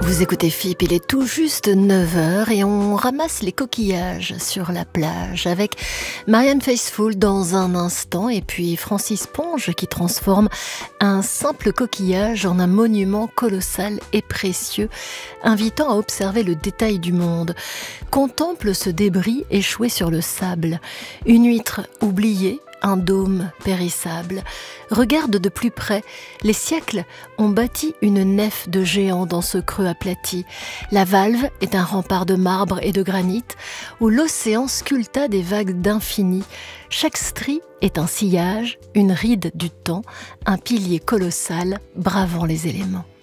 Vous écoutez FIP, il est tout juste 9 heures et on ramasse les coquillages sur la plage avec Marianne Faithfull dans un instant et puis Francis Ponge qui transforme un simple coquillage en un monument colossal et précieux, invitant à observer le détail du monde. Contemple ce débris échoué sur le sable, une huître oubliée, un dôme périssable. Regarde de plus près, les siècles ont bâti une nef de géant dans ce creux aplati. La valve est un rempart de marbre et de granit où l'océan sculpta des vagues d'infini. Chaque strie est un sillage, une ride du temps, un pilier colossal bravant les éléments.